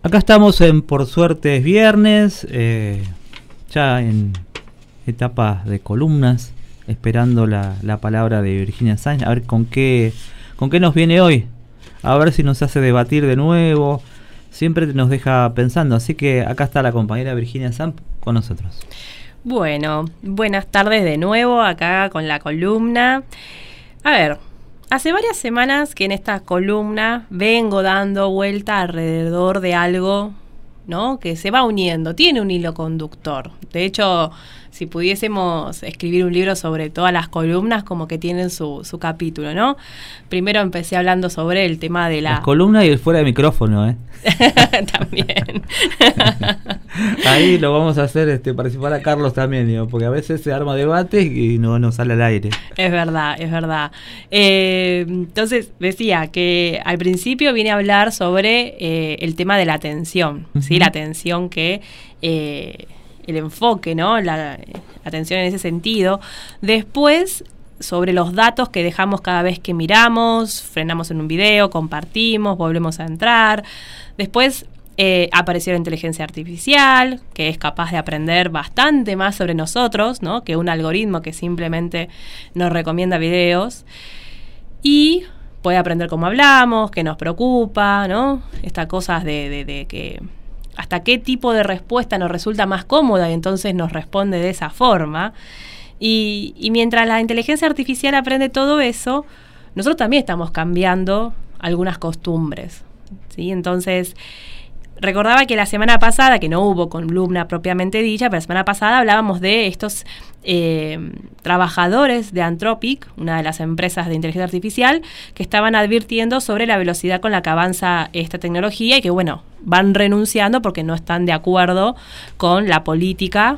Acá estamos en Por Suerte es Viernes, ya en etapas de columnas, esperando la palabra de Virginia Sainz, a ver con qué nos viene hoy, a ver si nos hace debatir de nuevo, siempre nos deja pensando, así que acá está la compañera Virginia Sainz con nosotros. Bueno, buenas tardes de nuevo acá con la columna. A ver, hace varias semanas que en esta columna vengo dando vuelta alrededor de algo, ¿no?, que se va uniendo, tiene un hilo conductor. De hecho, si pudiésemos escribir un libro sobre todas las columnas, como que tienen su capítulo, ¿no? Primero empecé hablando sobre el tema de las columnas y el fuera de micrófono, ¿eh? También. Ahí lo vamos a hacer participar a Carlos también, digo, porque a veces se arma debate y no sale al aire. Es verdad, es verdad. Entonces decía que al principio vine a hablar sobre el tema de la atención, ¿sí? La atención que... el enfoque, ¿no? La atención en ese sentido. Después, sobre los datos que dejamos cada vez que miramos, frenamos en un video, compartimos, volvemos a entrar. Después apareció la inteligencia artificial, que es capaz de aprender bastante más sobre nosotros, ¿no?, que un algoritmo que simplemente nos recomienda videos. Y puede aprender cómo hablamos, qué nos preocupa, ¿no? Estas cosas de que... hasta qué tipo de respuesta nos resulta más cómoda y entonces nos responde de esa forma. Y mientras la inteligencia artificial aprende todo eso, nosotros también estamos cambiando algunas costumbres, ¿sí? Entonces, recordaba que la semana pasada, que no hubo columna propiamente dicha, pero la semana pasada hablábamos de estos trabajadores de Anthropic, una de las empresas de inteligencia artificial, que estaban advirtiendo sobre la velocidad con la que avanza esta tecnología y que, bueno, van renunciando porque no están de acuerdo con la política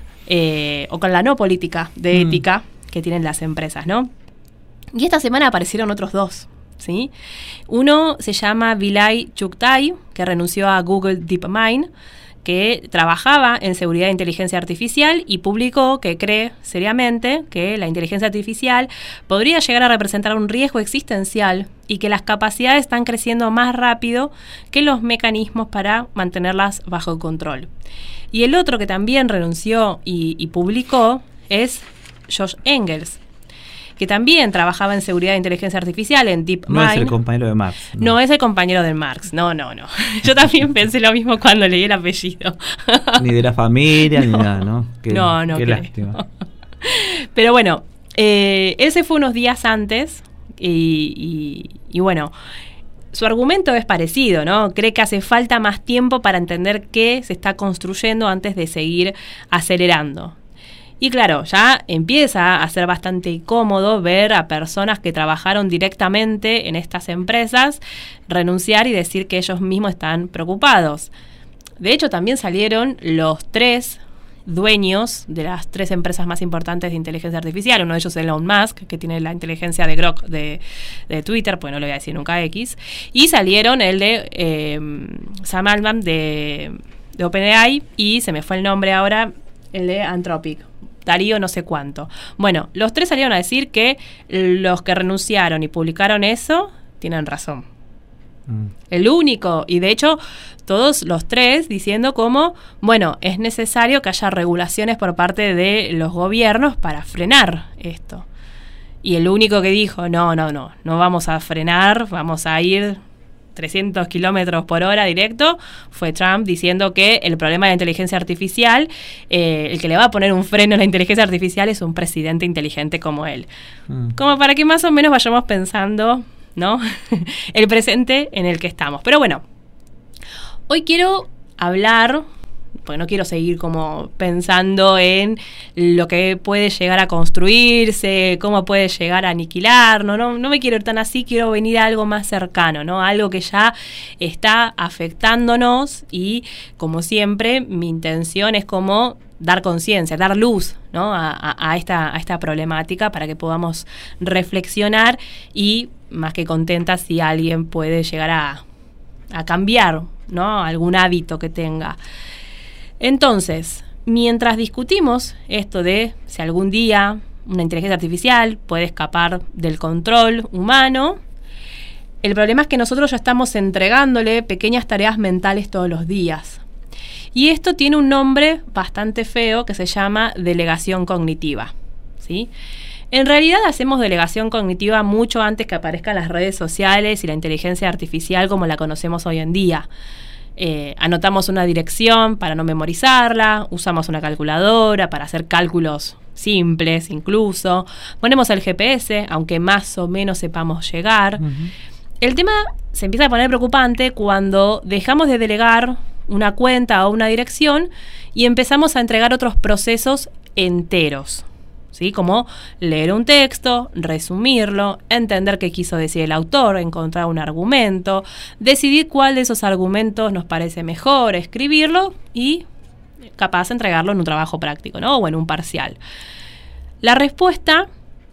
o con la no política de ética que tienen las empresas, ¿no? Y esta semana aparecieron otros dos, ¿sí? Uno se llama Vilay Chugtai, que renunció a Google DeepMind, que trabajaba en seguridad de inteligencia artificial y publicó que cree seriamente que la inteligencia artificial podría llegar a representar un riesgo existencial y que las capacidades están creciendo más rápido que los mecanismos para mantenerlas bajo control. Y el otro que también renunció y publicó es Josh Engels, que también trabajaba en seguridad de inteligencia artificial en DeepMind. No es el compañero de Marx. No es el compañero de Marx, no. Yo también pensé lo mismo cuando leí el apellido. Ni de la familia, ni nada, ¿no? Qué lástima. Pero bueno, ese fue unos días antes y bueno, su argumento es parecido, ¿no? Cree que hace falta más tiempo para entender qué se está construyendo antes de seguir acelerando. Y claro, ya empieza a ser bastante incómodo ver a personas que trabajaron directamente en estas empresas renunciar y decir que ellos mismos están preocupados. De hecho, también salieron los tres dueños de las tres empresas más importantes de inteligencia artificial. Uno de ellos es Elon Musk, que tiene la inteligencia de Grok de Twitter, pues no le voy a decir nunca X. Y salieron el de Sam Altman de OpenAI y se me fue el nombre ahora, el de Anthropic. Darío no sé cuánto. Bueno, los tres salieron a decir que los que renunciaron y publicaron eso tienen razón. El único, y de hecho todos los tres diciendo como, bueno, es necesario que haya regulaciones por parte de los gobiernos para frenar esto. Y el único que dijo, no vamos a frenar, vamos a ir 300 kilómetros por hora directo, fue Trump, diciendo que el problema de la inteligencia artificial, el que le va a poner un freno a la inteligencia artificial es un presidente inteligente como él. Como para que más o menos vayamos pensando, ¿no? El presente en el que estamos. Pero bueno, hoy quiero hablar, porque no quiero seguir como pensando en lo que puede llegar a construirse, cómo puede llegar a aniquilar, no me quiero ir tan así, quiero venir a algo más cercano, ¿no? Algo que ya está afectándonos y, como siempre, mi intención es como dar conciencia, dar luz, ¿no?, a esta problemática para que podamos reflexionar y, más que contenta, si alguien puede llegar a cambiar, ¿no?, algún hábito que tenga. Entonces, mientras discutimos esto de si algún día una inteligencia artificial puede escapar del control humano, El problema es que nosotros ya estamos entregándole pequeñas tareas mentales todos los días. Y esto tiene un nombre bastante feo que se llama delegación cognitiva, ¿sí? En realidad hacemos delegación cognitiva mucho antes que aparezcan las redes sociales y la inteligencia artificial como la conocemos hoy en día. Anotamos una dirección para no memorizarla, usamos una calculadora para hacer cálculos simples incluso, ponemos el GPS, aunque más o menos sepamos llegar. El tema se empieza a poner preocupante cuando dejamos de delegar una cuenta o una dirección y empezamos a entregar otros procesos enteros, ¿sí? Como leer un texto, resumirlo, entender qué quiso decir el autor, encontrar un argumento, decidir cuál de esos argumentos nos parece mejor, escribirlo y capaz entregarlo en un trabajo práctico, ¿no? O en un parcial. La respuesta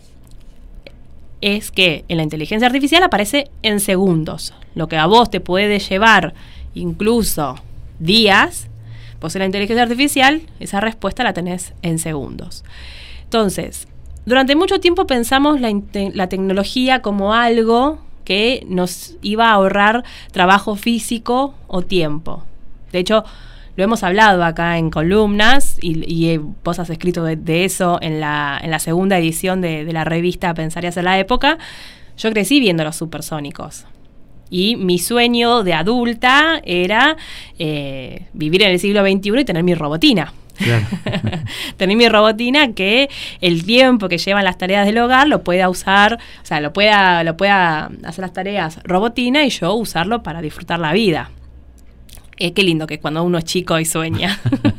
es que en la inteligencia artificial aparece en segundos. Lo que a vos te puede llevar incluso días, pues en la inteligencia artificial esa respuesta la tenés en segundos. Entonces, durante mucho tiempo pensamos la tecnología como algo que nos iba a ahorrar trabajo físico o tiempo. De hecho, lo hemos hablado acá en columnas y vos has escrito de eso en la segunda edición de la revista Pensar y Hacer la Época. Yo crecí viendo los supersónicos. Y mi sueño de adulta era vivir en el siglo XXI y tener mi robotina. Claro. Tener mi robotina que el tiempo que llevan las tareas del hogar lo pueda usar, o sea, lo pueda hacer las tareas robotina y yo usarlo para disfrutar la vida. Qué lindo que es cuando uno es chico y sueña.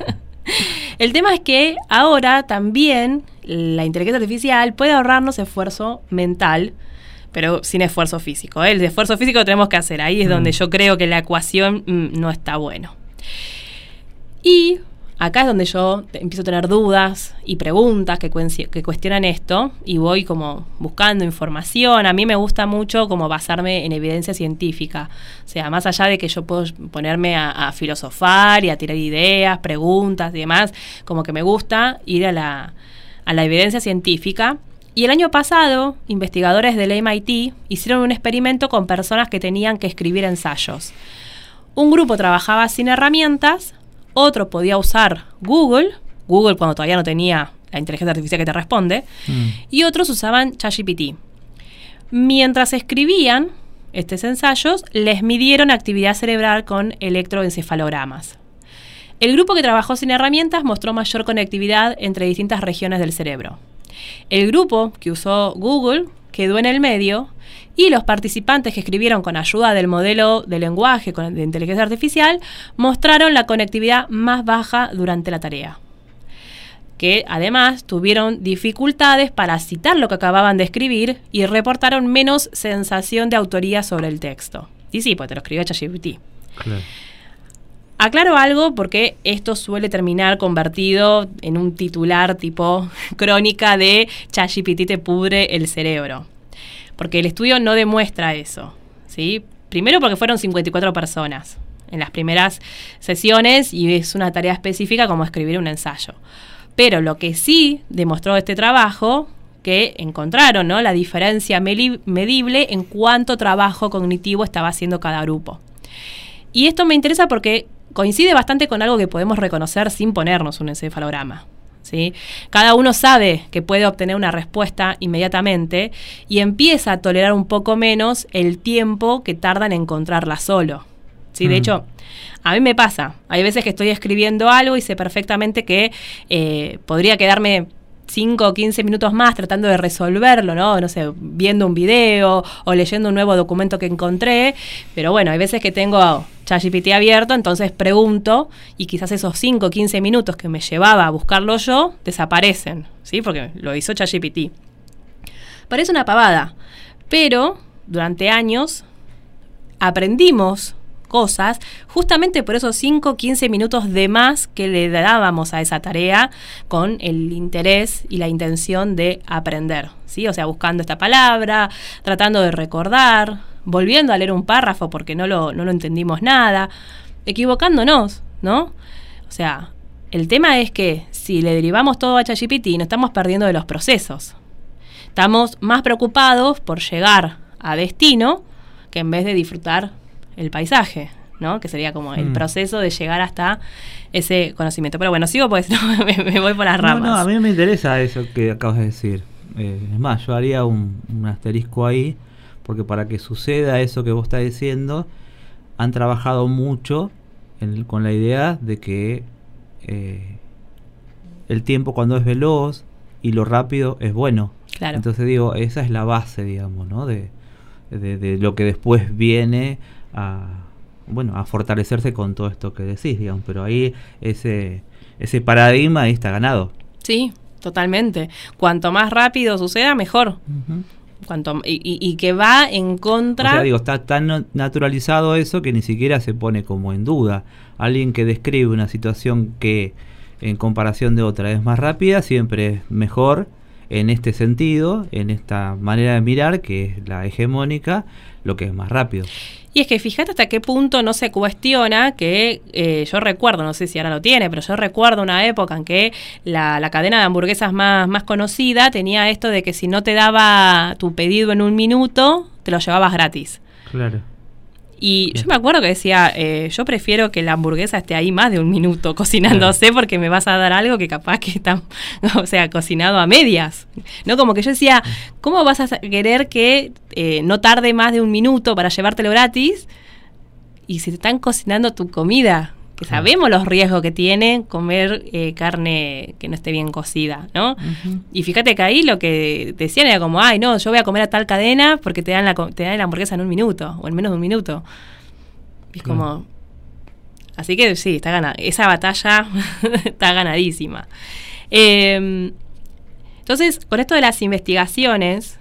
El tema es que ahora también la inteligencia artificial puede ahorrarnos esfuerzo mental, pero sin esfuerzo físico. El esfuerzo físico lo tenemos que hacer. Ahí es donde yo creo que la ecuación no está bueno. Y acá es donde yo empiezo a tener dudas y preguntas que cuestionan esto y voy como buscando información. A mí me gusta mucho como basarme en evidencia científica. O sea, más allá de que yo puedo ponerme a filosofar y a tirar ideas, preguntas y demás, como que me gusta ir a la evidencia científica. Y el año pasado, investigadores del MIT hicieron un experimento con personas que tenían que escribir ensayos. Un grupo trabajaba sin herramientas, otro podía usar Google cuando todavía no tenía la inteligencia artificial que te responde, y otros usaban ChatGPT. Mientras escribían estos ensayos, les midieron actividad cerebral con electroencefalogramas. El grupo que trabajó sin herramientas mostró mayor conectividad entre distintas regiones del cerebro. El grupo que usó Google quedó en el medio y los participantes que escribieron con ayuda del modelo de lenguaje de inteligencia artificial mostraron la conectividad más baja durante la tarea, que además tuvieron dificultades para citar lo que acababan de escribir y reportaron menos sensación de autoría sobre el texto. Y sí, pues te lo escribió ChatGPT. Claro. Aclaro algo porque esto suele terminar convertido en un titular tipo crónica de ChatGPT te pudre el cerebro. Porque el estudio no demuestra eso, ¿sí? Primero porque fueron 54 personas en las primeras sesiones y es una tarea específica como escribir un ensayo. Pero lo que sí demostró este trabajo, que encontraron, ¿no?, la diferencia medible en cuánto trabajo cognitivo estaba haciendo cada grupo. Y esto me interesa porque coincide bastante con algo que podemos reconocer sin ponernos un encefalograma, ¿sí? Cada uno sabe que puede obtener una respuesta inmediatamente y empieza a tolerar un poco menos el tiempo que tarda en encontrarla solo, ¿sí? De hecho, a mí me pasa. Hay veces que estoy escribiendo algo y sé perfectamente que podría quedarme 5 o 15 minutos más tratando de resolverlo, ¿no? No sé, viendo un video o leyendo un nuevo documento que encontré. Pero bueno, hay veces que tengo ChatGPT abierto, entonces pregunto y quizás esos 5 o 15 minutos que me llevaba a buscarlo yo desaparecen, ¿sí? Porque lo hizo ChatGPT. Parece una pavada, pero durante años aprendimos cosas justamente por esos 5 o 15 minutos de más que le dábamos a esa tarea con el interés y la intención de aprender, ¿sí? O sea, buscando esta palabra, tratando de recordar, volviendo a leer un párrafo porque no lo entendimos nada, equivocándonos, ¿no? O sea, el tema es que si le derivamos todo a ChatGPT no estamos perdiendo de los procesos. Estamos más preocupados por llegar a destino que en vez de disfrutar el paisaje, ¿no? Que sería como el proceso de llegar hasta ese conocimiento. Pero bueno, sigo pues me voy por las ramas. No, a mí me interesa eso que acabas de decir. Es más, yo haría un asterisco ahí, porque para que suceda eso que vos estás diciendo, han trabajado mucho con la idea de que el tiempo cuando es veloz y lo rápido es bueno. Claro. Entonces digo, esa es la base, digamos, ¿no? De lo que después viene a fortalecerse con todo esto que decís, digamos. Pero ahí ese paradigma ahí está ganado. Sí, totalmente. Cuanto más rápido suceda, mejor. Uh-huh. Y que va en contra... O sea, digo, está tan naturalizado eso que ni siquiera se pone como en duda. Alguien que describe una situación que en comparación de otra es más rápida, siempre es mejor en este sentido, en esta manera de mirar, que es la hegemónica, lo que es más rápido. Y es que fíjate hasta qué punto no se cuestiona que yo recuerdo, no sé si ahora lo tiene, pero yo recuerdo una época en que la cadena de hamburguesas más conocida tenía esto de que si no te daba tu pedido en 1 minuto, te lo llevabas gratis. Claro. Y yo me acuerdo que decía, yo prefiero que la hamburguesa esté ahí más de 1 minuto cocinándose, porque me vas a dar algo que capaz que está, o sea, cocinado a medias. No, como que yo decía, ¿cómo vas a querer que no tarde más de 1 minuto para llevártelo gratis? Y si te están cocinando tu comida, que sabemos los riesgos que tiene comer carne que no esté bien cocida, ¿no? Uh-huh. Y fíjate que ahí lo que decían era como, ay, no, yo voy a comer a tal cadena porque te dan la hamburguesa en 1 minuto, o en menos de 1 minuto. Y es como... Así que sí, está ganada. Esa batalla está ganadísima. Entonces, con esto de las investigaciones,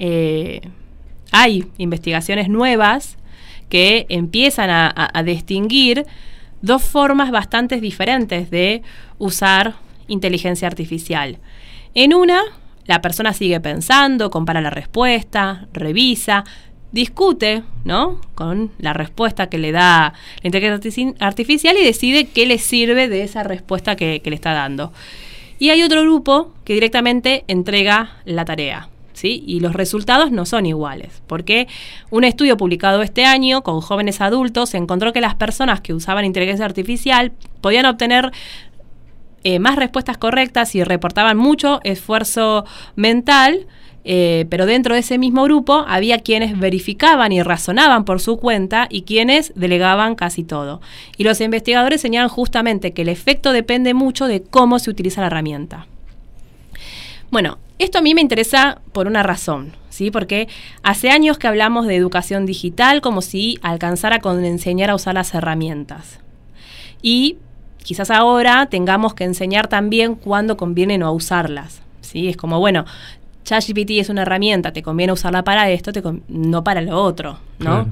hay investigaciones nuevas que empiezan a distinguir 2 formas bastante diferentes de usar inteligencia artificial. En una, la persona sigue pensando, compara la respuesta, revisa, discute, ¿no?, con la respuesta que le da la inteligencia artificial y decide qué le sirve de esa respuesta que le está dando. Y hay otro grupo que directamente entrega la tarea, ¿sí? Y los resultados no son iguales, porque un estudio publicado este año con jóvenes adultos encontró que las personas que usaban inteligencia artificial podían obtener más respuestas correctas y reportaban mucho esfuerzo mental, pero dentro de ese mismo grupo había quienes verificaban y razonaban por su cuenta y quienes delegaban casi todo. Y los investigadores señalan justamente que el efecto depende mucho de cómo se utiliza la herramienta. Bueno, esto a mí me interesa por una razón, ¿sí? Porque hace años que hablamos de educación digital como si alcanzara con enseñar a usar las herramientas. Y quizás ahora tengamos que enseñar también cuándo conviene no usarlas, ¿sí? Es como, bueno, ChatGPT es una herramienta, te conviene usarla para esto, no para lo otro, ¿no?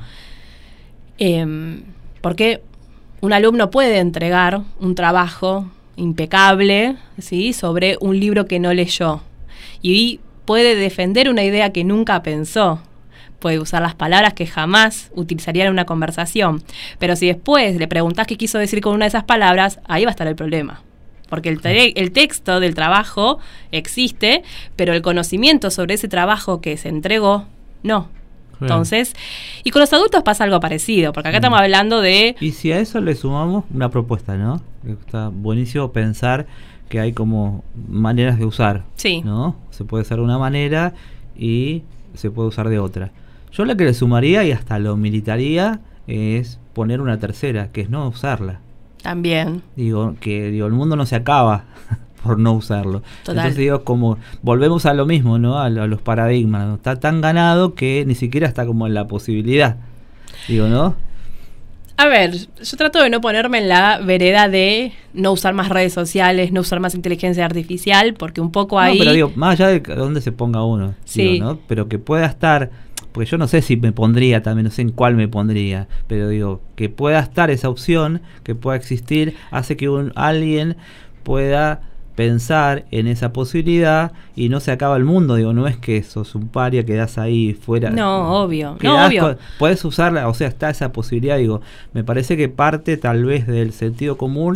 Claro. Porque un alumno puede entregar un trabajo impecable, ¿sí?, sobre un libro que no leyó. Y puede defender una idea que nunca pensó. Puede usar las palabras que jamás utilizaría en una conversación. Pero si después le preguntás qué quiso decir con una de esas palabras, ahí va a estar el problema. Porque el texto del trabajo existe, pero el conocimiento sobre ese trabajo que se entregó, no. Entonces, y con los adultos pasa algo parecido, porque acá estamos hablando de... Y si a eso le sumamos una propuesta, ¿no? Está buenísimo pensar que hay como maneras de usar, sí, ¿no? Se puede usar de una manera y se puede usar de otra. Yo la que le sumaría y hasta lo militaría es poner una tercera, que es no usarla. También. Digo, el mundo no se acaba por no usarlo. Total. Entonces digo, como volvemos a lo mismo, ¿no? A los paradigmas, ¿no? Está tan ganado que ni siquiera está como en la posibilidad. Digo, ¿no? A ver, yo trato de no ponerme en la vereda de no usar más redes sociales, no usar más inteligencia artificial, porque un poco ahí... No, pero digo, más allá de dónde se ponga uno, sí, digo, ¿no? Pero que pueda estar, porque yo no sé si me pondría también, no sé en cuál me pondría, pero digo, que pueda estar esa opción, que pueda existir, hace que alguien pueda pensar en esa posibilidad y no se acaba el mundo. Digo, no es que sos un paria, quedás ahí fuera. No, obvio. No, obvio. Puedes usarla, o sea, está esa posibilidad. Digo, me parece que parte tal vez del sentido común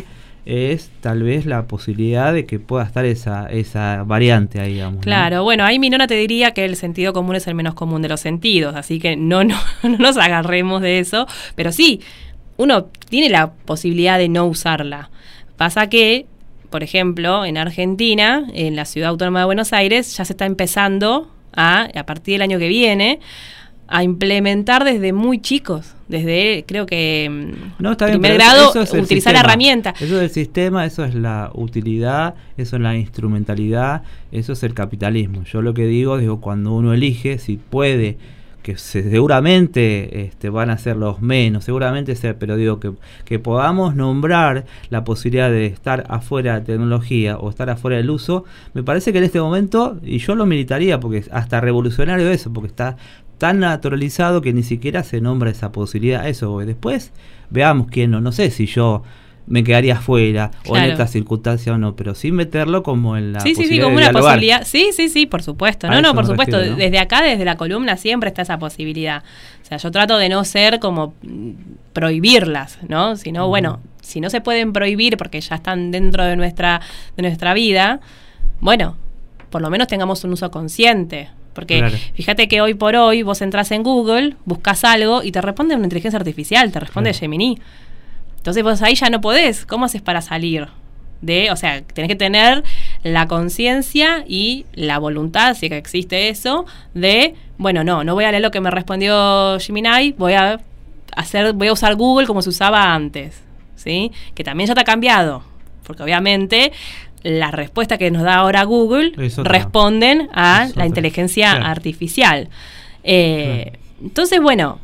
es tal vez la posibilidad de que pueda estar esa variante ahí, digamos. Claro, ¿no? bueno, ahí mi nona te diría que el sentido común es el menos común de los sentidos, así que no nos agarremos de eso, pero sí, uno tiene la posibilidad de no usarla. Pasa que, por ejemplo, en Argentina, en la Ciudad Autónoma de Buenos Aires, ya se está empezando a partir del año que viene, a implementar desde muy chicos, desde creo que primer grado, utilizar la herramienta. Eso es el sistema, eso es la utilidad, eso es la instrumentalidad, eso es el capitalismo. Yo lo que digo, cuando uno elige, si puede, que seguramente van a ser los menos, seguramente pero digo que podamos nombrar la posibilidad de estar afuera de la tecnología o estar afuera del uso, me parece que en este momento, y yo lo militaría, porque hasta revolucionario eso, porque está tan naturalizado que ni siquiera se nombra esa posibilidad. Eso, después veamos quién no sé si yo me quedaría afuera, claro, o en esta circunstancia o no, pero sin meterlo como en la posibilidad como de una dialogar. Posibilidad. Sí, por supuesto. No, por supuesto. Refiero, ¿no? Desde acá, desde la columna, siempre está esa posibilidad. O sea, yo trato de no ser como prohibirlas, ¿no? Sino, bueno, si no se pueden prohibir porque ya están dentro de nuestra vida, bueno, por lo menos tengamos un uso consciente. Porque claro, fíjate que hoy por hoy vos entras en Google, buscas algo y te responde una inteligencia artificial, te responde Gemini. Entonces vos ahí ya no podés. ¿Cómo haces para salir? O sea, tenés que tener la conciencia y la voluntad, si que existe eso, de, bueno, no voy a leer lo que me respondió Gemini, voy a usar Google como se usaba antes, ¿sí? Que también ya está cambiado, porque obviamente las respuestas que nos da ahora Google responden a la inteligencia artificial. Entonces, bueno,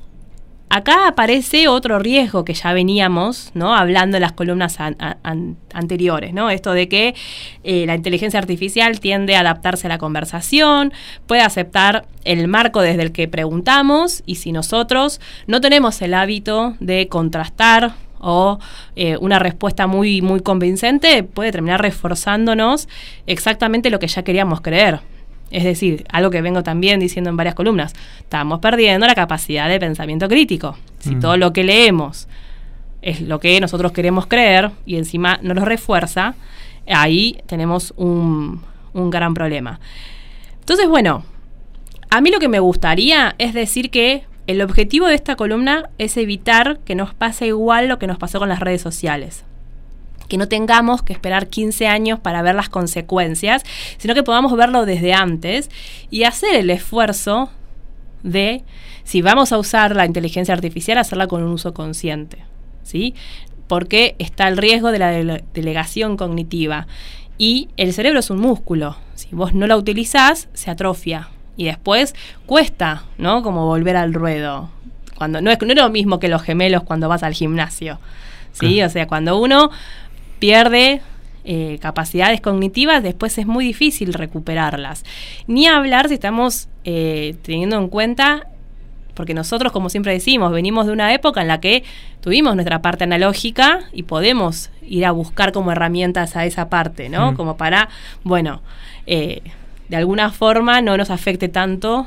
acá aparece otro riesgo que ya veníamos, ¿no?, hablando en las columnas anteriores, ¿no? Esto de que la inteligencia artificial tiende a adaptarse a la conversación, puede aceptar el marco desde el que preguntamos, y si nosotros no tenemos el hábito de contrastar o una respuesta muy, muy convincente, puede terminar reforzándonos exactamente lo que ya queríamos creer. Es decir, algo que vengo también diciendo en varias columnas, estamos perdiendo la capacidad de pensamiento crítico. Si todo lo que leemos es lo que nosotros queremos creer y encima nos lo refuerza, ahí tenemos un gran problema. Entonces, bueno, a mí lo que me gustaría es decir que el objetivo de esta columna es evitar que nos pase igual lo que nos pasó con las redes sociales. Que no tengamos que esperar 15 años para ver las consecuencias, sino que podamos verlo desde antes y hacer el esfuerzo de, si vamos a usar la inteligencia artificial, hacerla con un uso consciente, ¿sí? Porque está el riesgo de la delegación cognitiva. Y el cerebro es un músculo. Si vos no lo utilizás, se atrofia. Y después cuesta, ¿no?, como volver al ruedo. No es lo mismo que los gemelos cuando vas al gimnasio, ¿sí? O sea, cuando uno pierde capacidades cognitivas, después es muy difícil recuperarlas. Ni hablar si estamos teniendo en cuenta, porque nosotros, como siempre decimos, venimos de una época en la que tuvimos nuestra parte analógica y podemos ir a buscar como herramientas a esa parte, ¿no? Como para, bueno, de alguna forma no nos afecte tanto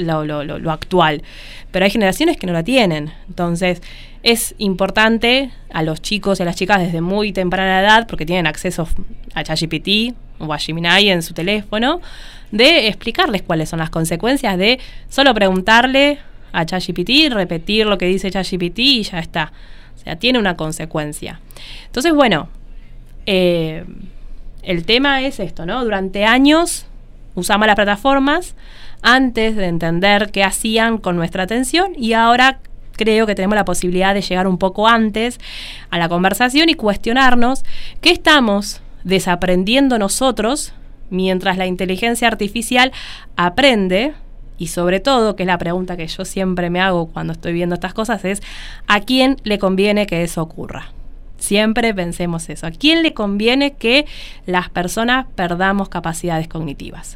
lo actual. Pero hay generaciones que no la tienen. Entonces, es importante a los chicos y a las chicas desde muy temprana edad, porque tienen acceso a ChatGPT o a Gemini en su teléfono, de explicarles cuáles son las consecuencias de solo preguntarle a ChatGPT, repetir lo que dice ChatGPT y ya está. O sea, tiene una consecuencia. Entonces, bueno, el tema es esto, ¿no? Durante años usamos las plataformas antes de entender qué hacían con nuestra atención, y ahora creo que tenemos la posibilidad de llegar un poco antes a la conversación y cuestionarnos qué estamos desaprendiendo nosotros mientras la inteligencia artificial aprende, y sobre todo, que es la pregunta que yo siempre me hago cuando estoy viendo estas cosas, es ¿a quién le conviene que eso ocurra? Siempre pensemos eso. ¿A quién le conviene que las personas perdamos capacidades cognitivas?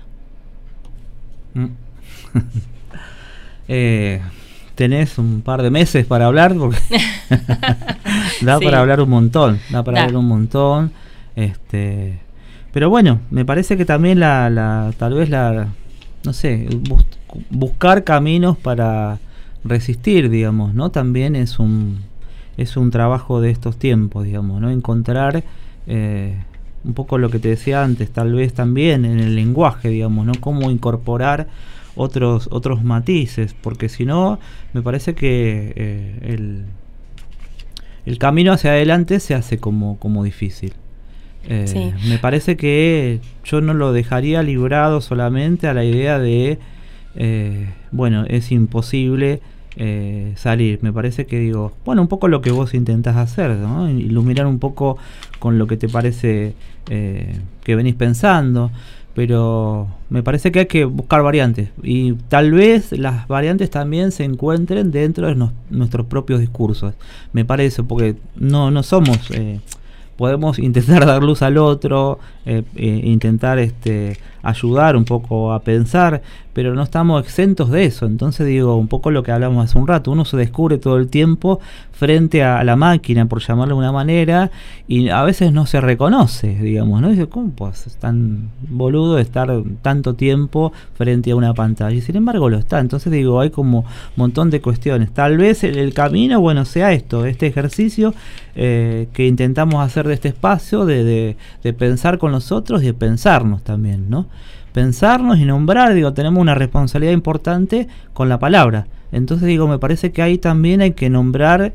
Tenés un par de meses para hablar, porque da para hablar un montón, hablar un montón. Pero bueno, me parece que también tal vez no sé, buscar caminos para resistir, digamos, ¿no? También es es un trabajo de estos tiempos, digamos, ¿no? Encontrar un poco lo que te decía antes, tal vez también en el lenguaje, digamos, ¿no? Cómo incorporar otros matices, porque si no, me parece que el camino hacia adelante se hace como difícil. Sí. Me parece que yo no lo dejaría librado solamente a la idea de bueno, es imposible salir. Me parece que digo, bueno, un poco lo que vos intentás hacer, ¿no? Iluminar un poco con lo que te parece que venís pensando, pero me parece que hay que buscar variantes, y tal vez las variantes también se encuentren dentro de nuestros propios discursos, me parece, porque no somos... podemos intentar dar luz al otro, intentar ayudar un poco a pensar, pero no estamos exentos de eso. Entonces digo, un poco lo que hablamos hace un rato, uno se descubre todo el tiempo frente a la máquina, por llamarlo de una manera, y a veces no se reconoce, digamos, ¿no? Dice, ¿cómo pues es tan boludo estar tanto tiempo frente a una pantalla? Y sin embargo lo está. Entonces digo, hay como un montón de cuestiones. Tal vez el camino, bueno, sea este ejercicio que intentamos hacer de este espacio, de pensar con los otros y de pensarnos también, ¿no? Pensarnos y nombrar, digo, tenemos una responsabilidad importante con la palabra. Entonces digo, me parece que ahí también hay que nombrar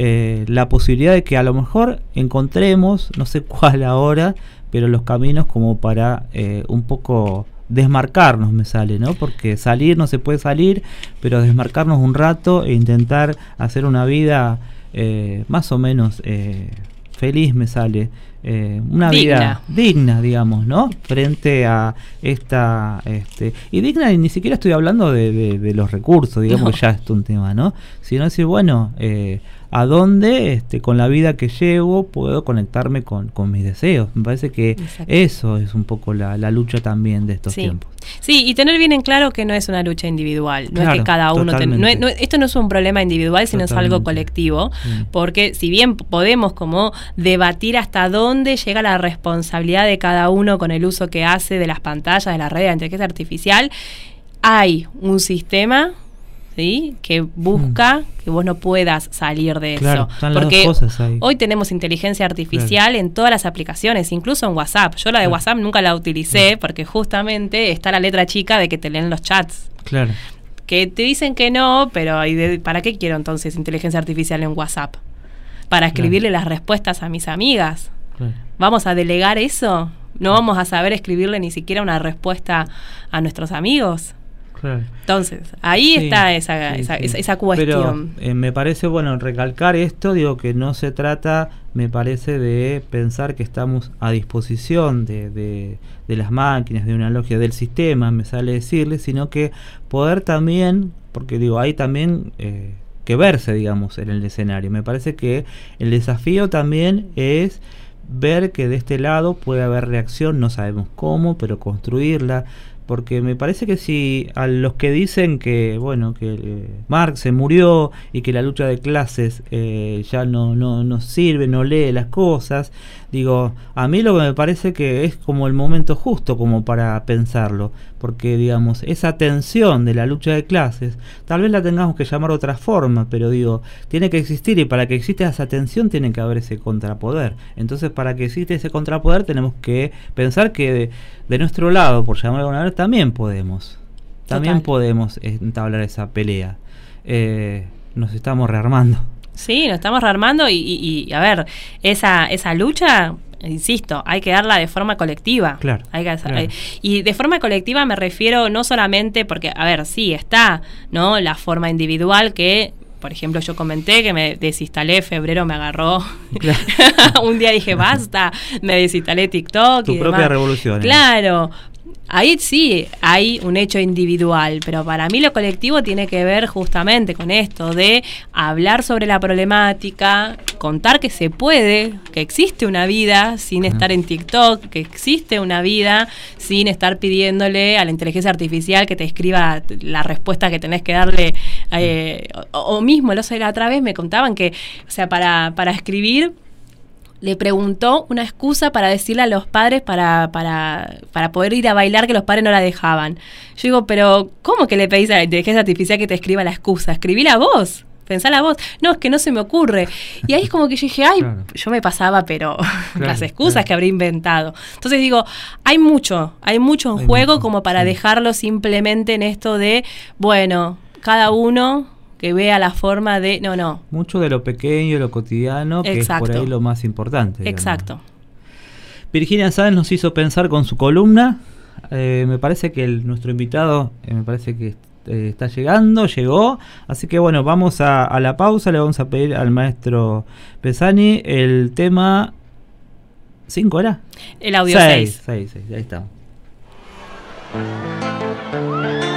la posibilidad de que a lo mejor encontremos, no sé cuál ahora, pero los caminos como para un poco desmarcarnos, me sale, ¿no? Porque salir no se puede salir, pero desmarcarnos un rato e intentar hacer una vida más o menos feliz, me sale. Una vida digna, digamos, ¿no? Frente a esta... y digna, y ni siquiera estoy hablando de los recursos, digamos, que ya es un tema, ¿no? Sino decir, bueno, a dónde con la vida que llevo puedo conectarme con mis deseos. Me parece que eso es un poco la lucha también de estos tiempos. Sí, y tener bien en claro que no es una lucha individual, no es que cada uno... esto no es un problema individual, sino es algo colectivo, porque si bien podemos como debatir hasta dónde llega la responsabilidad de cada uno con el uso que hace de las pantallas, de las redes de inteligencia artificial, hay un sistema... ¿sí? Que busca que vos no puedas salir de eso. Porque hoy tenemos inteligencia artificial en todas las aplicaciones, incluso en WhatsApp. Yo la de WhatsApp nunca la utilicé porque justamente está la letra chica de que te leen los chats. Claro. Que te dicen que no, pero ¿para qué quiero entonces inteligencia artificial en WhatsApp? Para escribirle las respuestas a mis amigas. ¿Vamos a delegar eso? ¿No vamos a saber escribirle ni siquiera una respuesta a nuestros amigos? Claro. Entonces, ahí está esa cuestión. Pero me parece bueno recalcar esto, digo que no se trata, me parece, de pensar que estamos a disposición de las máquinas, de una lógica del sistema, me sale decirle, sino que poder también, porque digo, hay también que verse, digamos, en el escenario. Me parece que el desafío también es ver que de este lado puede haber reacción, no sabemos cómo, pero construirla. Porque me parece que si a los que dicen que bueno que Marx se murió y que la lucha de clases ya no sirve, no lee las cosas, digo, a mí lo que me parece que es como el momento justo como para pensarlo, porque digamos, esa tensión de la lucha de clases, tal vez la tengamos que llamar de otra forma, pero digo, tiene que existir, y para que exista esa tensión tiene que haber ese contrapoder. Entonces, para que exista ese contrapoder tenemos que pensar que de nuestro lado, por llamarlo de alguna manera, también podemos entablar esa pelea. Nos estamos rearmando. Sí, nos estamos rearmando y a ver, esa lucha, insisto, hay que darla de forma colectiva. Claro, y de forma colectiva me refiero no solamente porque, a ver, sí, está, ¿no? La forma individual que... Por ejemplo, yo comenté que me desinstalé, febrero me agarró. Claro. Un día dije, basta, me desinstalé TikTok. Tu propia revolución. Claro. Ahí sí hay un hecho individual, pero para mí lo colectivo tiene que ver justamente con esto de hablar sobre la problemática, contar que se puede, que existe una vida sin estar en TikTok, que existe una vida sin estar pidiéndole a la inteligencia artificial que te escriba la respuesta que tenés que darle. O mismo, la otra vez me contaban que, o sea, para escribir... Le preguntó una excusa para decirle a los padres para poder ir a bailar, que los padres no la dejaban. Yo digo, pero ¿cómo que le pedís a la inteligencia artificial que te escriba la excusa? Escribíla vos. pensala vos. No, es que no se me ocurre. Y ahí es como que yo dije, ay, Claro. yo me pasaba, pero Claro, las excusas claro. que habría inventado. Entonces digo, hay mucho en Hay juego mucho, como para sí. dejarlo simplemente en esto de, bueno, cada uno que vea la forma de, no. Mucho de lo pequeño, de lo cotidiano, que Exacto. es por ahí lo más importante. digamos. Exacto. Virginia Sáenz nos hizo pensar con su columna. Me parece que nuestro invitado, me parece que está llegó. Así que bueno, vamos a la pausa. Le vamos a pedir al maestro Pesani el tema 5, ¿era? El audio 6. 6, ahí estamos.